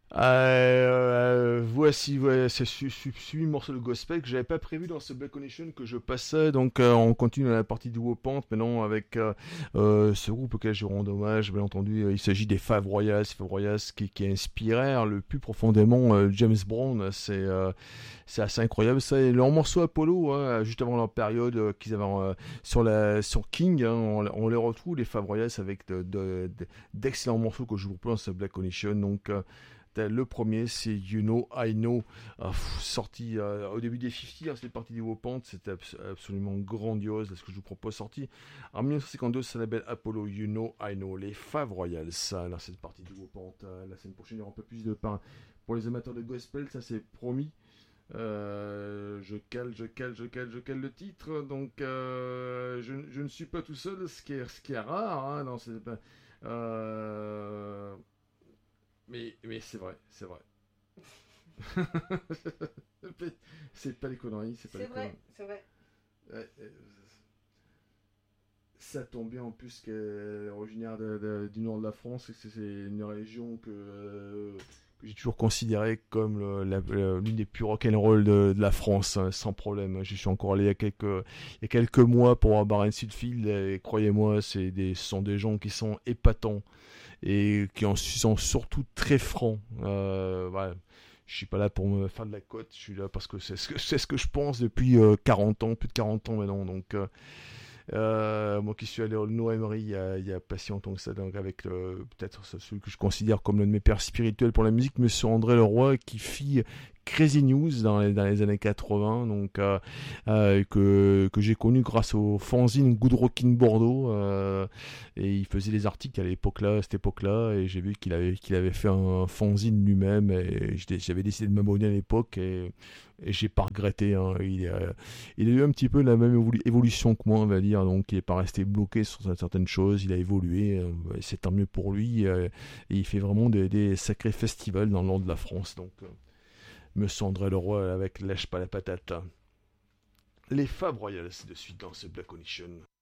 Voici, ouais, c'est un morceau de gospel que j'avais pas prévu dans ce Black Connection que je passais. Donc, on continue la partie de Wopant maintenant avec ce groupe auquel je rends hommage. Bien entendu, il s'agit des Five Royals qui inspirèrent le plus profondément James Brown. C'est assez incroyable. Ça, et leur morceau Apollo, hein, juste avant leur période qu'ils avaient sur King, hein, on les retrouve les Five Royals avec d'excellents morceaux que je vous propose dans ce Black Connection. Donc le premier, c'est You Know, I Know, sorti au début des 50, hein, c'est parti des Wopant, c'était absolument grandiose, ce que je vous propose, sorti en 1952, ça s'appelle Apollo, You Know, I Know, les Fav Royals, ça, là, c'est parti des Wopant, la semaine prochaine, il y aura un peu plus de pain. Pour les amateurs de gospel, ça c'est promis. Je cale le titre, donc je ne suis pas tout seul, ce qui est rare, hein, dans ces, euh, mais c'est vrai, c'est vrai. C'est pas les conneries, c'est pas les C'est conneries. vrai, c'est vrai. Ouais, ça tombe bien en plus qu'elle est originaire du nord de la France et que c'est une région que j'ai toujours considérée comme l'une des plus rock'n'roll de la France, hein, sans problème. Je suis encore allé il y a quelques mois pour voir Barren Sudfield et croyez-moi, ce sont des gens qui sont épatants et qui sont surtout très francs. Voilà. Je suis pas là pour me faire de la cote, je suis là parce que c'est ce que je pense depuis 40 ans, plus de 40 ans maintenant. Donc, moi qui suis allé au Noëmery il y a pas si longtemps que ça, donc avec peut-être celui que je considère comme l'un de mes pères spirituels pour la musique, Monsieur André Leroy, qui fit Crazy News dans les années 80, donc que j'ai connu grâce au fanzine Good Rockin' Bordeaux, et il faisait les articles à cette époque-là, et j'ai vu qu'il avait fait un fanzine lui-même, et j'avais décidé de m'abonner à l'époque, et j'ai pas regretté, hein. Il a eu un petit peu la même évolution que moi, on va dire, donc il n'est pas resté bloqué sur certaines choses, il a évolué, c'est tant mieux pour lui, et il fait vraiment des sacrés festivals dans le nord de la France, donc Monsieur André Leroy avec Lèche pas la patate. Les Fab Royals de suite dans ce Black Connection.